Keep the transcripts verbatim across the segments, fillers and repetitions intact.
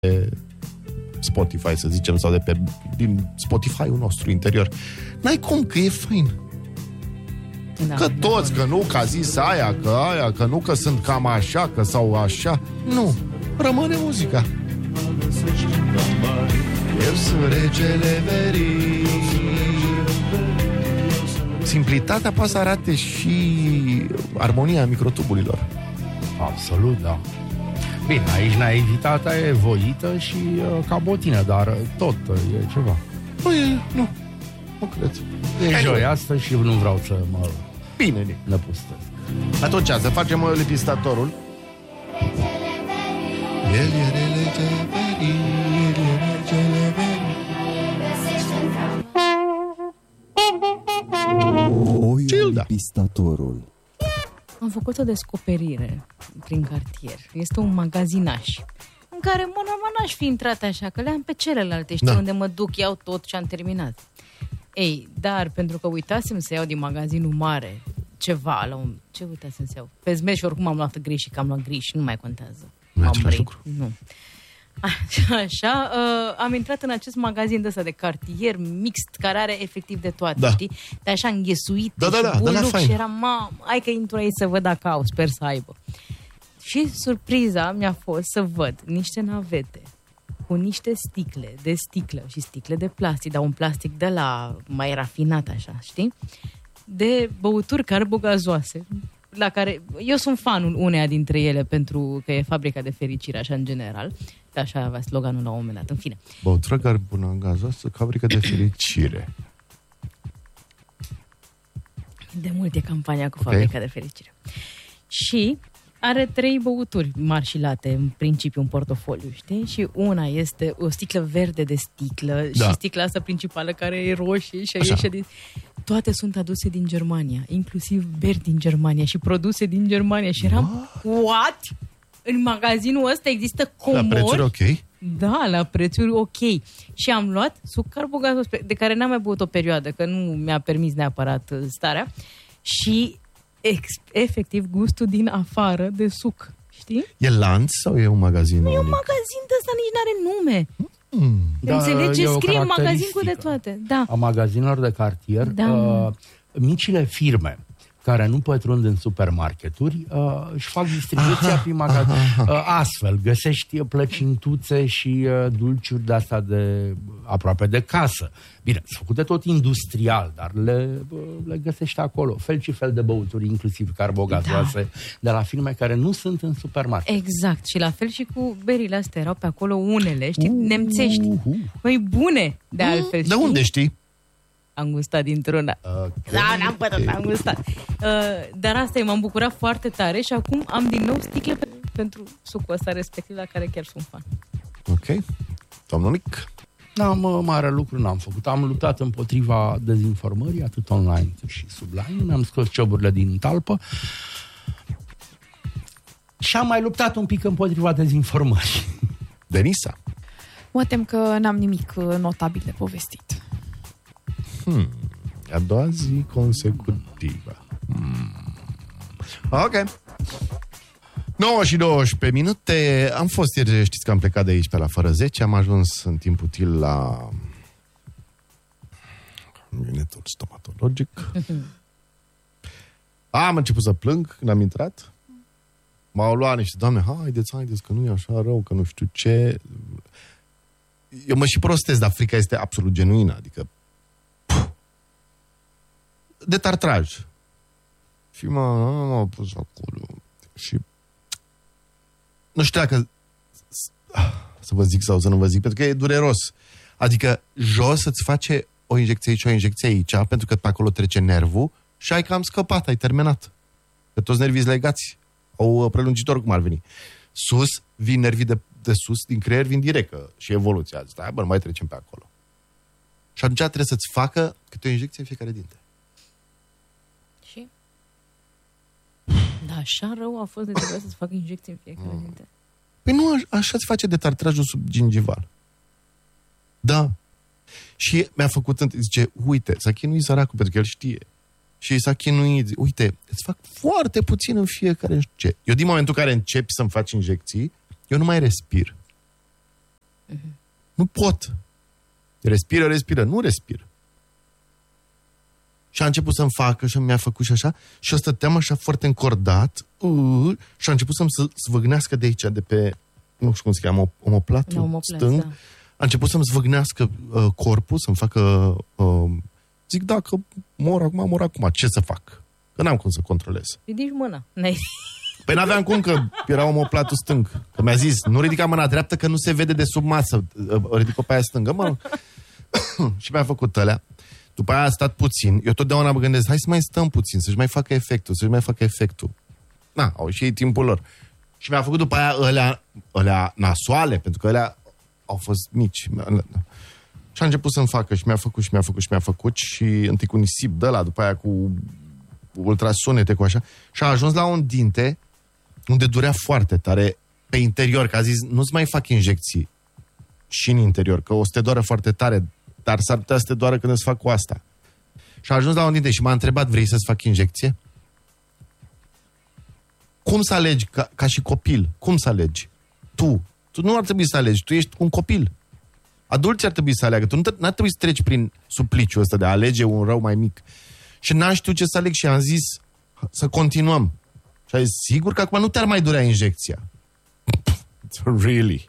Spotify, să zicem, sau de pe din Spotify-ul nostru interior. N-ai cum, că e fain. Da, că toți, că nu, că a zis aia, că aia, că nu, că sunt cam așa, că sau așa. Nu, rămâne muzica. Eu sunt regele verii. Simplitatea poate să arate și armonia microtuburilor. Absolut, da. Bine, aici naivitatea e voită și uh, cabotină, dar uh, tot uh, e ceva. Nu e, nu, nu cred. E joi astăzi și nu vreau să mă Bine, năpustesc. Atunci, să facem uh, lipistatorul. El e regele verii, el e regele verii. Oiul lipistatorul. Am făcut o descoperire prin cartier. Este un magazinaș în care, mă, normal, n-aș fi intrat așa, că le-am pe celelalte. Știu, da, unde mă duc, iau tot și am terminat. Ei, dar pentru că uitasem să iau din magazinul mare ceva la un... Ce uitasem să iau? Pe zmeș și oricum am luat greș și că am luat greș, nu mai contează. Nu e același lucru. Nu. Așa, așa uh, am intrat în acest magazin de ăsta de cartier mixt, care are efectiv de toate, da, știi? De așa înghesuite, da, da, da, și da, da, și eram, ma, hai că intru aici să văd dacă au, sper să aibă. Și surpriza mi-a fost să văd niște navete cu niște sticle de sticlă și sticle de plastic, dar un plastic de la mai rafinat așa, știi? De băuturi carbogazoase, la care eu sunt fanul uneia dintre ele pentru că e fabrica de fericire, așa în general. Așa avea sloganul la un moment dat, în fine. Băutură carbogazoasă, fabrica de fericire. De mult e campania cu okay. fabrica de fericire. Și are trei băuturi mari și late, în principiu, în portofoliu, știi? Și una este o sticlă verde de sticlă, da, și sticla asta principală care e roșie și ieșe din... Toate sunt aduse din Germania, inclusiv beri din Germania și produse din Germania. Și eram, what? What? În magazinul ăsta există comori? La prețuri ok? Da, la prețuri ok. Și am luat suc carbogazos, de care n-am mai băut o perioadă, că nu mi-a permis neapărat starea. Și ex, efectiv gustul din afară de suc, știi? E lanț sau e un magazin? Nu unic? e un magazin de ăsta, nici n-are nume. Mm. Da, înțelegi? Scrie magazin cu de toate. Da. A magazinelor de cartier, da, uh, micile firme care nu pătrund în supermarketuri, uh, își fac distribuția aha, prin magazin. Uh, astfel, găsești plăcintuțe și uh, dulciuri de-astea de aproape de casă. Bine, sunt făcute tot industrial, dar le, uh, le găsești acolo. Fel și fel de băuturi, inclusiv carbogazoase, da, de la firme care nu sunt în supermarket. Exact. Și la fel și cu berile astea. Erau pe acolo unele, știi, uh, nemțești. Uh, mai bune, de altfel. Uh, de unde știi? Am gustat dintr-una. Okay. Da, n-am pătrat, am gustat. Uh, dar asta e, m-am bucurat foarte tare și acum am din nou sticle pe, pentru sucul ăsta respectiv, la care chiar sunt fan. Ok. Domnul Nic? N-am mare lucru, n-am făcut. Am luptat împotriva dezinformării, atât online cât și subline. Mi-am scos cioburile din talpă. Și am mai luptat un pic împotriva dezinformării. Denisa? Mă tem că n-am nimic notabil de povestit. Hmm. A doua zi consecutivă. Hmm. Ok. nouă și douăsprezece minute. Am fost ieri, știți că am plecat de aici pe la fără zece. Am ajuns în timp util la cabinetul stomatologic. Am început să plâng când am intrat. M-au luat niște doamne, haideți, haideți, că nu e așa rău, că nu știu ce. Eu mă și prostez, dar frica este absolut genuină. Adică de tartraj. Și mă, m-au pus acolo. Și nu știu dacă să vă zic sau să nu vă zic, pentru că e dureros. Adică jos îți face o injecție aici, o injecție aici, pentru că pe acolo trece nervul și ai cam scăpat, ai terminat. Că toți nervii legați au prelungitor, cum ar veni. Sus, vin nervii de, de sus, din creier, vin direct, că și evoluția. Stai, bă, nu mai trecem pe acolo. Și atunci trebuie să-ți facă câte o injecție în fiecare dinte. Și? Da, așa rău a fost de trebuia să-ți facă injecții în fiecare mm. dinte. Păi nu, așa-ți face detartrajul subgingival. Da. Și mi-a făcut, zice, uite, s-a chinuit săracul, pentru că el știe. Și s-a chinuit, uite, îți fac foarte puțin în fiecare, nu știu ce. Eu din momentul în care începi să-mi faci injecții, eu nu mai respir. Uh-huh. Nu pot. Respiră, respiră. Nu respiră. Și a început să-mi facă și mi-a făcut și așa. Și eu stăteam așa foarte încordat uh, și a început să-mi zvâgnească de aici, de pe, nu știu cum se cheamă, omoplatul Omoplat, stâng. da. A început să-mi zvâgnească uh, corpul, să-mi facă... Uh, zic, dacă mor acum, mor acum. Ce să fac? Că n-am cum să controlez. Ridici mâna. N-ai... Păi n-aveam cum, că era omoplatul stâng. Că mi-a zis, nu ridica mâna dreaptă, că nu se vede de sub masă. Ridic-o pe aia stângă, mă. Și mi-a făcut alea. După aia a stat puțin. Eu totdeauna mă gândesc, hai să mai stăm puțin, să-și mai facă efectul, să-și mai facă efectul. Na, au și ei timpul lor. Și mi-a făcut după aia alea, alea nasoale, pentru că alea au fost mici. Și a început să-mi facă și mi-a făcut și mi-a făcut și mi-a făcut și întâi cu nisip de ăla, după aia cu ultrasunete, cu așa. Și a ajuns la un dinte unde durea foarte tare pe interior, că a zis, nu-ți mai fac injecții și în interior, că o să te doară foarte tare, dar s-ar putea să te doară când îți fac cu asta. Și a ajuns la un dinte și m-a întrebat, vrei să-ți fac injecție? Cum să alegi ca, ca și copil? Cum să alegi? Tu. Tu nu ar trebui să alegi, tu ești un copil. Adulții ar trebui să aleagă. Tu nu ar trebui să treci prin supliciul ăsta de a alege un rău mai mic. Și n-am știut ce să aleg și am zis să continuăm. Și a zis, sigur că acum nu te-ar mai durea injecția. Really?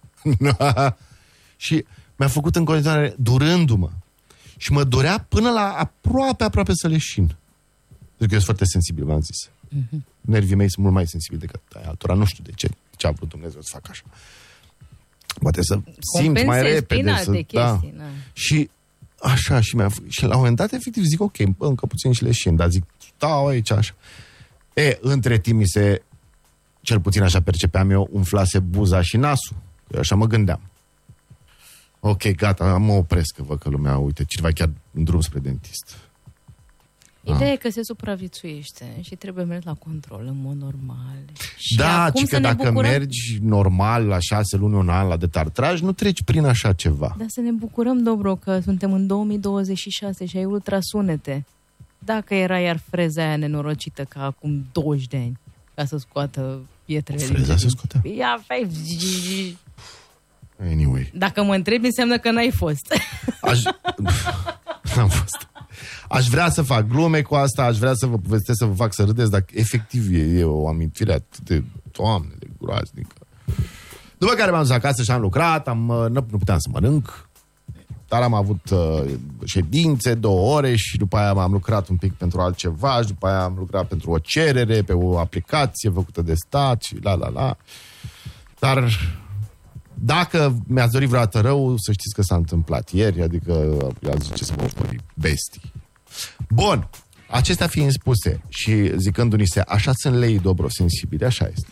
Și mi-a făcut în continuare durându-mă. Și mă durea până la aproape, aproape să leșin. Pentru că eu sunt foarte sensibil, v-am zis. Uh-huh. Nervii mei sunt mult mai sensibili decât ai altora. Nu știu de ce, ce a vrut Dumnezeu să fac așa. Poate să simți mai repede. Să, chestii, da. Na. Și așa, și, mi-a, și la un moment dat, efectiv, zic, ok, încă puțin și leșin, dar zic, stau aici, așa. E, între timp mi se, cel puțin așa percepeam eu, umflase buza și nasul. Eu așa mă gândeam. Ok, gata, mă opresc, că văd că lumea, uite, cineva chiar în drum spre dentist. Ideea e că se supraviețuiește și trebuie mers la control în mod normal. Și da, acum ci că dacă bucurăm... mergi normal la șase luni, un an la detartraj, nu treci prin așa ceva. Dar să ne bucurăm, Dobro, că suntem în două mii douăzeci și șase și ai ultrasunete. Dacă era iar freza aia nenorocită ca acum douăzeci de ani, ca să scoată pietrele. Freza se scotea? Ia, fai... Anyway. Dacă mă întrebi, înseamnă că n-ai fost. Aș... N-am fost. Aș vrea să fac glume cu asta, aș vrea să vă povestesc, să vă fac să râdeți, dar efectiv e, e o amintire atât de, Doamne, de groaznică. După care m-am dus acasă și am lucrat, am, nu, nu puteam să mănânc, dar am avut uh, ședințe, două ore și după aia am lucrat un pic pentru altceva și după aia am lucrat pentru o cerere pe o aplicație făcută de stat și la la la. Dar dacă mi-ați dorit vreodată rău, să știți că s-a întâmplat ieri, adică i-a zice să mă urmări bestii. Bun, acestea fiind spuse și zicându-ni se, așa sunt lei, Dobro, sensibile, așa este.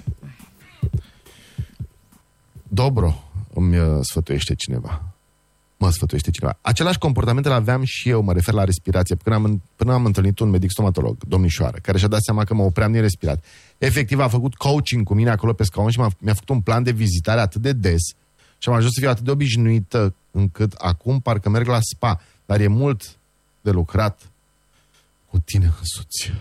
Dobro, îmi sfătuiește cineva. Mă sfătuiește cineva. Același comportament îl aveam și eu, mă refer la respirație, până am, până am întâlnit un medic stomatolog, domnișoară, care și-a dat seama că mă opream din respirat. Efectiv a făcut coaching cu mine acolo pe scaun și m-a, mi-a făcut un plan de vizitare atât de des și am ajuns să fiu atât de obișnuită încât acum parcă merg la spa, dar e mult de lucrat cu tine însuți.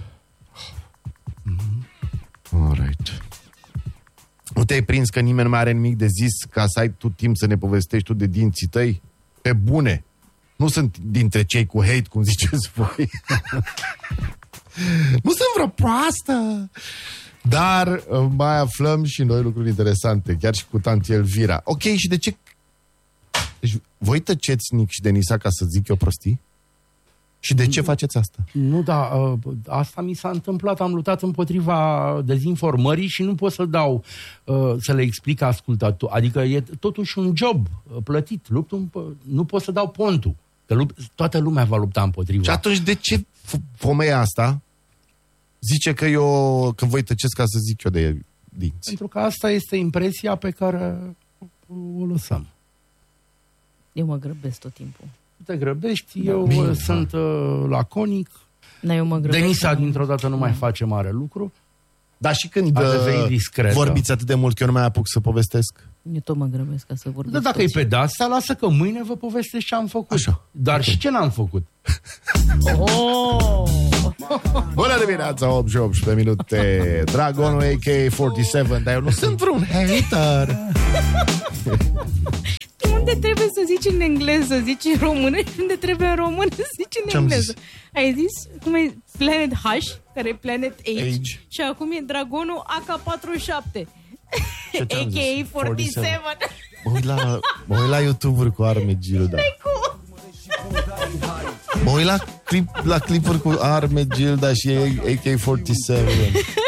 Alright. Nu te-ai prins că nimeni nu mai are nimic de zis ca să ai tu timp să ne povestești tu de dinții tăi? Pe bune. Nu sunt dintre cei cu hate, cum ziceți voi. Nu sunt vreo proastă. Dar mai aflăm și noi lucruri interesante, chiar și cu tanti Elvira. Ok, și de ce? Deci voi tăceți, Nic și Denisa, ca să zic eu prostii? Și de ce faceți asta? Nu, da, asta mi s-a întâmplat. Am luptat împotriva dezinformării și nu pot să dau, să le explic ascultător. Adică e totuși un job plătit. Lupt un, nu pot să dau pontul. Că lupt, toată lumea va lupta împotriva. Și atunci de ce femeia asta zice că eu, că voi tăceți ca să zic eu de dinți? Pentru că asta este impresia pe care o lăsăm. Eu mă grăbesc tot timpul. Te grăbești, eu Bine, sunt uh, laconic. Da, eu mă grăbesc. Denisa dintr-o dată nu mai face mare lucru. Dar și când uh, vorbiți atât de mult că eu nu mai apuc să povestesc? Eu tot mă grăbesc ca să vorbesc. Dar dacă e pe de-asta, lasă că mâine vă povestesc ce am făcut. Așa. Dar okay. Și ce n-am făcut. Oh! Bună dimineața, opt și optsprezece minute. Dragonul A K patruzeci și șapte, dar eu nu sunt vreun hater. unde trebuie să zici în engleză, zici în română și unde trebuie în română să zici în Ce-am engleză. zis? Ai zis cum e Planet H, care e Planet H, Age. și acum e dragonul A K patruzeci și șapte. Ce A ți-am K zis? A patruzeci și șapte. Mă uit la, mă uit la YouTube-uri cu arme Gilda. Mă uit la, clip, la clipuri cu arme Gilda și A K patruzeci și șapte.